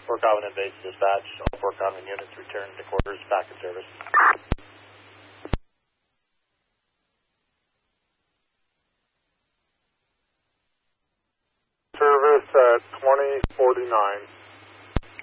Fort Common Base Dispatch. All Fort Common units return to quarters, back in service. Service at 2049.